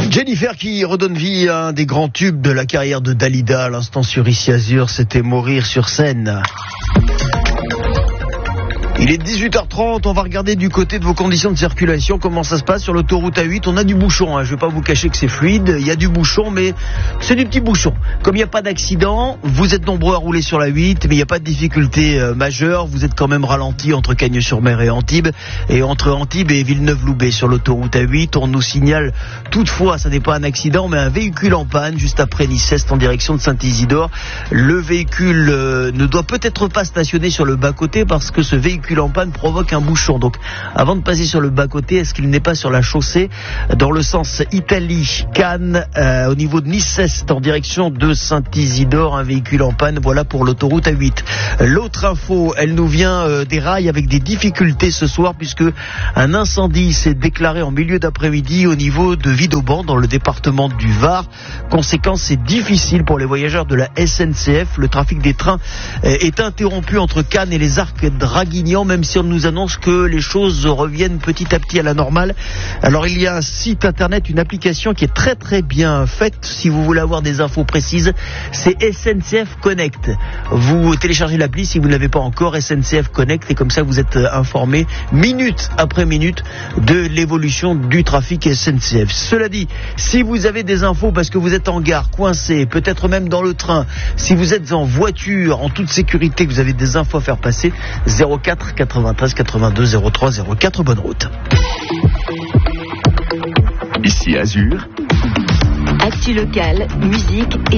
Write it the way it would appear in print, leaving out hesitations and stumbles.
Jennifer qui redonne vie à un des grands tubes de la carrière de Dalida. À l'instant sur Ici Azur, c'était Mourir sur scène. Il est 18h30, on va regarder du côté de vos conditions de circulation, comment ça se passe sur l'autoroute A8. On a du bouchon, je ne vais pas vous cacher que c'est fluide, il y a du bouchon, mais c'est du petit bouchon. Comme il n'y a pas d'accident, vous êtes nombreux à rouler sur la 8, mais il n'y a pas de difficulté majeure. Vous êtes quand même ralenti entre Cagnes-sur-Mer et Antibes, et entre Antibes et Villeneuve-Loubet sur l'autoroute A8. On nous signale toutefois, ça n'est pas un accident, mais un véhicule en panne juste après Nice-Est en direction de Saint-Isidore. Le véhicule ne doit peut-être pas stationner sur le bas-côté parce que ce véhicule en panne provoque un bouchon. Donc avant de passer sur le bas-côté, est-ce qu'il n'est pas sur la chaussée dans le sens Italie-Cannes au niveau de Nice-Est en direction de Saint-Isidore, un véhicule en panne, voilà pour l'autoroute A8. L'autre info, elle nous vient des rails avec des difficultés ce soir puisque un incendie s'est déclaré en milieu d'après-midi au niveau de Vidauban dans le département du Var. Conséquence, c'est difficile pour les voyageurs de la SNCF. Le trafic des trains est interrompu entre Cannes et les Arcs Draguignan, même si on nous annonce que les choses reviennent petit à petit à la normale. Alors il y a un site internet, une application qui est très très bien faite. Si vous voulez avoir des infos précises, c'est SNCF Connect. Vous téléchargez l'appli si vous ne l'avez pas encore, SNCF Connect, et comme ça vous êtes informé minute après minute de l'évolution du trafic SNCF. Cela dit, si vous avez des infos parce que vous êtes en gare, coincé, peut-être même dans le train, si vous êtes en voiture, en toute sécurité, que vous avez des infos à faire passer, 04 93 82 03 04, bonne route. Ici Azur. Actu locale, musique et